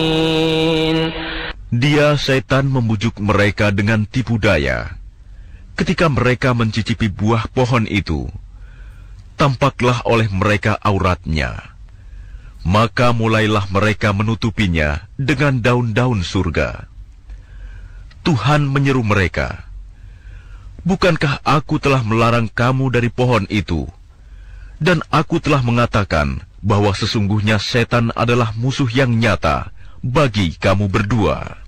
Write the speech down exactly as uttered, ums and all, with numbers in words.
Dia, setan, membujuk mereka dengan tipu daya. Ketika mereka mencicipi buah pohon itu, tampaklah oleh mereka auratnya. Maka mulailah mereka menutupinya dengan daun-daun surga. Tuhan menyeru mereka, "Bukankah aku telah melarang kamu dari pohon itu? Dan aku telah mengatakan bahwa sesungguhnya setan adalah musuh yang nyata bagi kamu berdua."